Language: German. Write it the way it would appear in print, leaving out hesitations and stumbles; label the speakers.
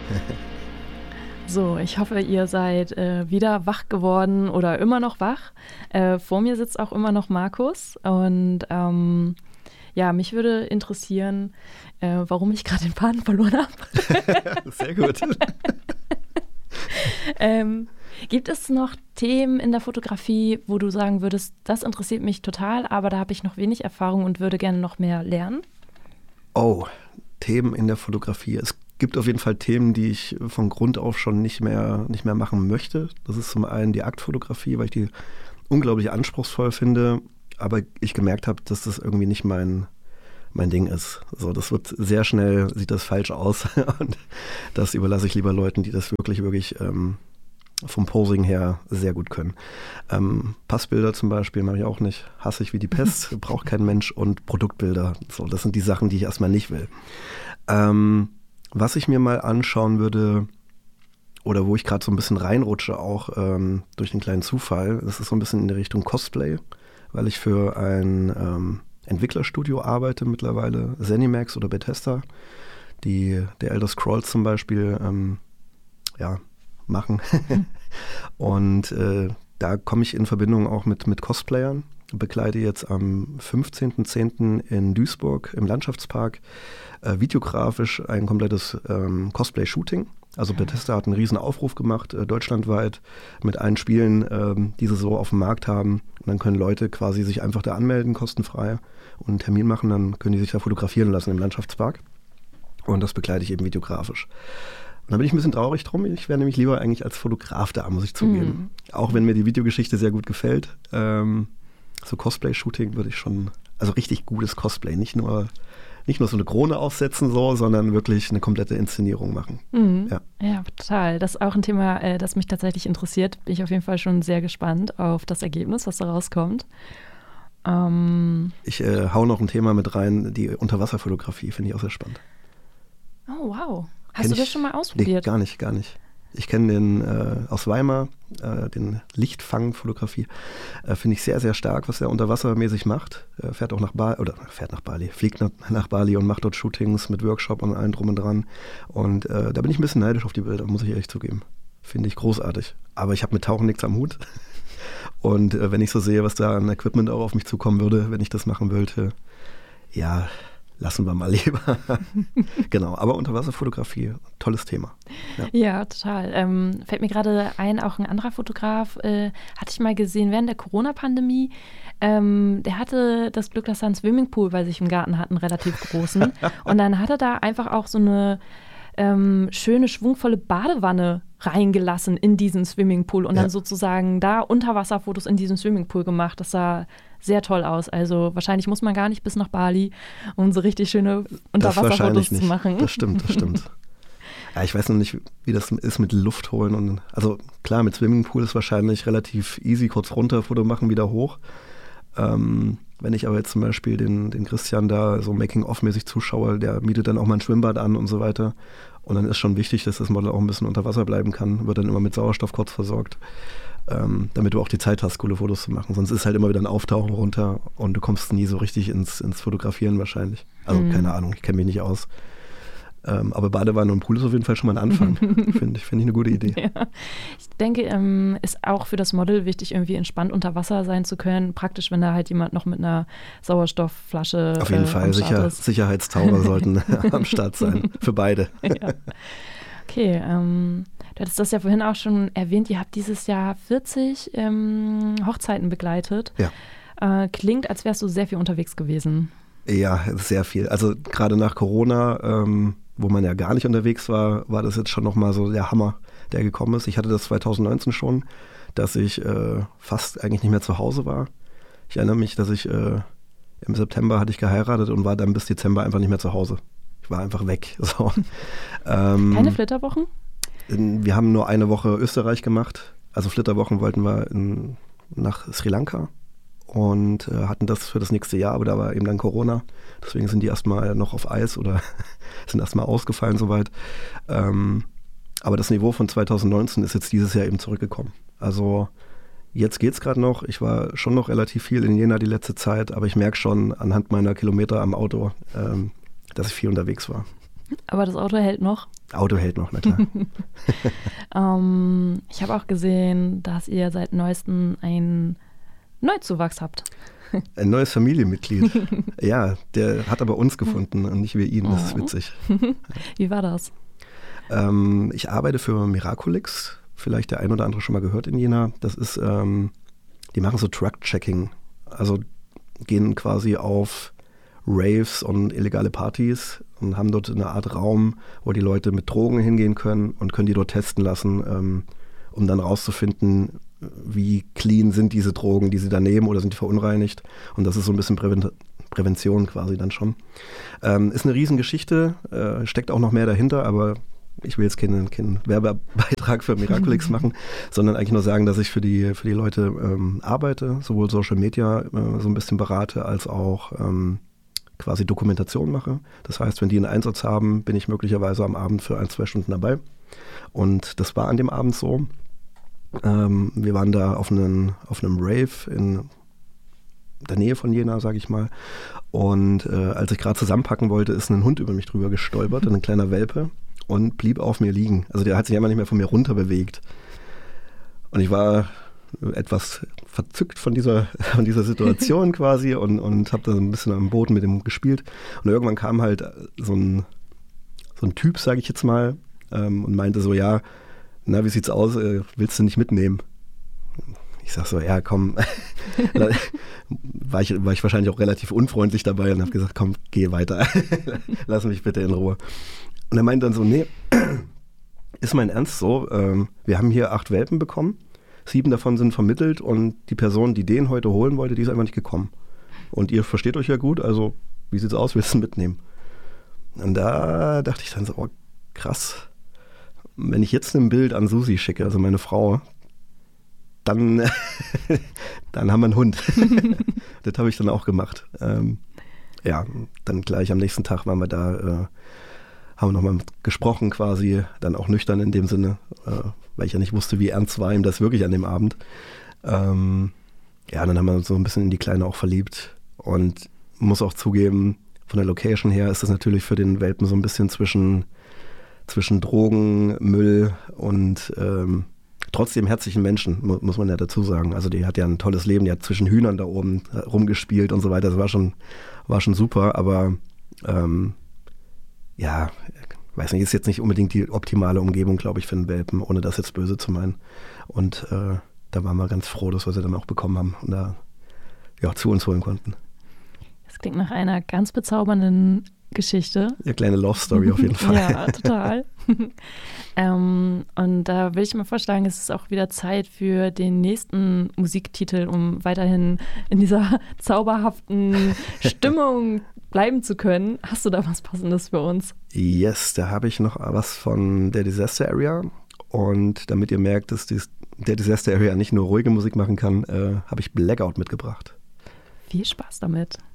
Speaker 1: So, ich hoffe, ihr seid wieder wach geworden oder immer noch wach. Vor mir sitzt auch immer noch Markus und ja, mich würde interessieren, warum ich gerade den Faden verloren habe.
Speaker 2: Sehr gut.
Speaker 1: Gibt es noch Themen in der Fotografie, wo du sagen würdest, das interessiert mich total, aber da habe ich noch wenig Erfahrung und würde gerne noch mehr lernen?
Speaker 2: Oh, Themen in der Fotografie. Es gibt auf jeden Fall Themen, die ich von Grund auf schon nicht mehr machen möchte. Das ist zum einen die Aktfotografie, weil ich die unglaublich anspruchsvoll finde, aber ich gemerkt habe, dass das irgendwie nicht mein Ding ist. So, das wird sehr schnell, sieht das falsch aus und das überlasse ich lieber Leuten, die das wirklich vom Posing her sehr gut können. Passbilder zum Beispiel mache ich auch nicht. Hasse ich wie die Pest, braucht kein Mensch. Und Produktbilder. So, das sind die Sachen, die ich erstmal nicht will. Was ich mir mal anschauen würde, oder wo ich gerade so ein bisschen reinrutsche, auch durch einen kleinen Zufall, das ist so ein bisschen in die Richtung Cosplay, weil ich für ein Entwicklerstudio arbeite mittlerweile, ZeniMax oder Bethesda, die der Elder Scrolls zum Beispiel machen. Und da komme ich in Verbindung auch mit Cosplayern. Begleite jetzt am 15.10. in Duisburg im Landschaftspark videografisch ein komplettes Cosplay-Shooting. Also Bethesda hat einen riesen Aufruf gemacht, deutschlandweit, mit allen Spielen, die sie so auf dem Markt haben. Und dann können Leute quasi sich einfach da anmelden, kostenfrei, und einen Termin machen, dann können die sich da fotografieren lassen im Landschaftspark. Und das begleite ich eben videografisch. Und da bin ich ein bisschen traurig drum. Ich wäre nämlich lieber eigentlich als Fotograf da, muss ich zugeben. Auch wenn mir die Videogeschichte sehr gut gefällt. So Cosplay-Shooting würde ich schon, also richtig gutes Cosplay, nicht nur so eine Krone aufsetzen, sondern wirklich eine komplette Inszenierung machen.
Speaker 1: Ja, total. Das ist auch ein Thema, das mich tatsächlich interessiert. Bin ich auf jeden Fall schon sehr gespannt auf das Ergebnis, was da rauskommt.
Speaker 2: Ich hau noch ein Thema mit rein, die Unterwasserfotografie, finde ich auch sehr spannend.
Speaker 1: Oh, wow. Hast du das schon mal ausprobiert?
Speaker 2: Nee, gar nicht. Ich kenne den aus Weimar, den Lichtfang-Fotografie. Finde ich sehr, sehr stark, was er unterwassermäßig macht. Fährt nach Bali, fliegt nach Bali und macht dort Shootings mit Workshop und allem drum und dran. Und da bin ich ein bisschen neidisch auf die Bilder, muss ich ehrlich zugeben. Finde ich großartig. Aber ich habe mit Tauchen nichts am Hut. Und wenn ich so sehe, was da an Equipment auch auf mich zukommen würde, wenn ich das machen wollte, ja, lassen wir mal lieber. Genau, aber Unterwasserfotografie, tolles Thema.
Speaker 1: Ja, total. Fällt mir gerade ein, auch ein anderer Fotograf, hatte ich mal gesehen während der Corona-Pandemie, der hatte das Glück, dass er einen Swimmingpool bei sich im Garten hat, einen relativ großen. Und dann hat er da einfach auch so eine schöne, schwungvolle Badewanne reingelassen in diesen Swimmingpool und dann sozusagen da Unterwasserfotos in diesem Swimmingpool gemacht. Das sah sehr toll aus. Also wahrscheinlich muss man gar nicht bis nach Bali, um so richtig schöne Unterwasserfotos zu machen.
Speaker 2: Das stimmt. Ja, ich weiß noch nicht, wie das ist mit Luft holen. Und, also klar, mit Swimmingpool ist wahrscheinlich relativ easy, kurz runter, Foto machen, wieder hoch. Wenn ich aber jetzt zum Beispiel den Christian da so Making-of-mäßig zuschaue, der mietet dann auch mal ein Schwimmbad an und so weiter. Und dann ist schon wichtig, dass das Model auch ein bisschen unter Wasser bleiben kann, wird dann immer mit Sauerstoff kurz versorgt, damit du auch die Zeit hast, coole Fotos zu machen. Sonst ist halt immer wieder ein Auftauchen runter und du kommst nie so richtig ins Fotografieren wahrscheinlich. Also keine Ahnung, ich kenne mich nicht aus. Aber Badewanne und Pool ist auf jeden Fall schon mal ein Anfang. Finde ich eine gute Idee.
Speaker 1: Ja. Ich denke, ist auch für das Model wichtig, irgendwie entspannt unter Wasser sein zu können. Praktisch, wenn da halt jemand noch mit einer Sauerstoffflasche
Speaker 2: auf jeden Fall, Sicherheitstaucher sollten am Start sein. Für beide.
Speaker 1: Ja. Okay, du hattest das ja vorhin auch schon erwähnt, ihr habt dieses Jahr 40 Hochzeiten begleitet.
Speaker 2: Ja.
Speaker 1: Klingt, als wärst du sehr viel unterwegs gewesen.
Speaker 2: Ja, sehr viel. Also gerade nach Corona, wo man ja gar nicht unterwegs war, war das jetzt schon nochmal so der Hammer, der gekommen ist. Ich hatte das 2019 schon, dass ich fast eigentlich nicht mehr zu Hause war. Ich erinnere mich, dass ich im September hatte ich geheiratet und war dann bis Dezember einfach nicht mehr zu Hause. Ich war einfach weg. So.
Speaker 1: Keine Flitterwochen?
Speaker 2: Wir haben nur eine Woche Österreich gemacht. Also Flitterwochen wollten wir nach Sri Lanka und hatten das für das nächste Jahr, aber da war eben dann Corona. Deswegen sind die erstmal noch auf Eis oder sind erstmal ausgefallen soweit. Aber das Niveau von 2019 ist jetzt dieses Jahr eben zurückgekommen. Also jetzt geht's gerade noch. Ich war schon noch relativ viel in Jena die letzte Zeit, aber ich merke schon anhand meiner Kilometer am Auto, dass ich viel unterwegs war.
Speaker 1: Aber das Auto hält noch?
Speaker 2: Auto hält noch, na klar.
Speaker 1: Ich habe auch gesehen, dass ihr seit neuestem einen Neuzuwachs habt.
Speaker 2: Ein neues Familienmitglied. Ja, der hat aber uns gefunden und nicht wir ihn. Das ist witzig.
Speaker 1: Wie war das?
Speaker 2: Ich arbeite für Miraculix. Vielleicht der ein oder andere schon mal gehört in Jena. Das ist, die machen so Truck-Checking. Also gehen quasi auf Raves und illegale Partys und haben dort eine Art Raum, wo die Leute mit Drogen hingehen können und können die dort testen lassen, um dann rauszufinden, wie clean sind diese Drogen, die sie da nehmen, oder sind die verunreinigt. Und das ist so ein bisschen Prävention quasi dann schon. Ist eine Riesengeschichte, steckt auch noch mehr dahinter, aber ich will jetzt keinen Werbebeitrag für Miraculix machen, sondern eigentlich nur sagen, dass ich für die Leute arbeite, sowohl Social Media so ein bisschen berate, als auch quasi Dokumentation mache. Das heißt, wenn die einen Einsatz haben, bin ich möglicherweise am Abend für 1-2 Stunden dabei. Und das war an dem Abend so. Wir waren da auf einem Rave in der Nähe von Jena, sage ich mal. Und als ich gerade zusammenpacken wollte, ist ein Hund über mich drüber gestolpert, ein kleiner Welpe, und blieb auf mir liegen. Also der hat sich einfach nicht mehr von mir runter bewegt. Und ich war etwas verzückt von dieser Situation quasi und habe da so ein bisschen am Boden mit ihm gespielt. Und irgendwann kam halt so ein Typ, sage ich jetzt mal, und meinte so, ja, na, wie sieht's aus, willst du nicht mitnehmen? Ich sag so, ja, komm. war ich wahrscheinlich auch relativ unfreundlich dabei und habe gesagt, komm, geh weiter. Lass mich bitte in Ruhe. Und er meinte dann so, nee, ist mein Ernst so, wir haben hier 8 Welpen bekommen, 7 davon sind vermittelt und die Person, die den heute holen wollte, die ist einfach nicht gekommen. Und ihr versteht euch ja gut, also wie sieht's aus, willst du mitnehmen? Und da dachte ich dann so, oh, krass. Wenn ich jetzt ein Bild an Susi schicke, also meine Frau, dann haben wir einen Hund. Das habe ich dann auch gemacht. Ja, dann gleich am nächsten Tag waren wir da, haben wir nochmal gesprochen quasi, dann auch nüchtern in dem Sinne, weil ich ja nicht wusste, wie ernst war ihm das wirklich an dem Abend. Ja, dann haben wir uns so ein bisschen in die Kleine auch verliebt und muss auch zugeben, von der Location her ist das natürlich für den Welpen so ein bisschen zwischen Drogen, Müll und trotzdem herzlichen Menschen, muss man ja dazu sagen. Also die hat ja ein tolles Leben, die hat zwischen Hühnern da oben rumgespielt und so weiter. Das war schon super, aber ja, weiß nicht, ist jetzt nicht unbedingt die optimale Umgebung, glaube ich, für einen Welpen, ohne das jetzt böse zu meinen. Und da waren wir ganz froh, dass wir sie dann auch bekommen haben und da zu uns holen konnten.
Speaker 1: Das klingt nach einer ganz bezaubernden Geschichte.
Speaker 2: Eine kleine Love Story auf jeden Fall.
Speaker 1: Ja, total. Und da will ich mal vorschlagen, es ist auch wieder Zeit für den nächsten Musiktitel, um weiterhin in dieser zauberhaften Stimmung bleiben zu können. Hast du da was Passendes für uns?
Speaker 2: Yes, da habe ich noch was von der Disaster Area. Und damit ihr merkt, dass der Disaster Area nicht nur ruhige Musik machen kann, habe ich Blackout mitgebracht.
Speaker 1: Viel Spaß damit.